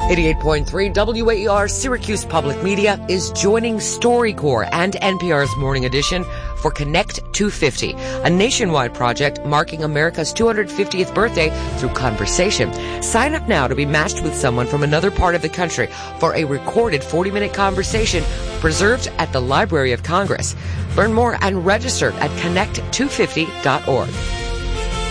88.3 WAER Syracuse Public Media is joining StoryCorps and NPR's Morning Edition for Connect 250, a nationwide project marking America's 250th birthday through conversation. Sign up now to be matched with someone from another part of the country for a recorded 40-minute conversation preserved at the Library of Congress. Learn more and register at connect250.org.